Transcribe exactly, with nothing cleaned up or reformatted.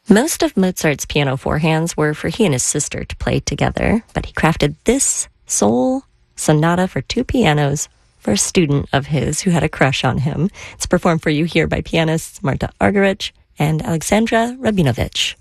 Most of Mozart's piano forehands were for he and his sister to play together, but he crafted this sole sonata for two pianos for a student of his who had a crush on him. It's performed for you here by pianists Marta Argerich and Alexandra Rabinovich.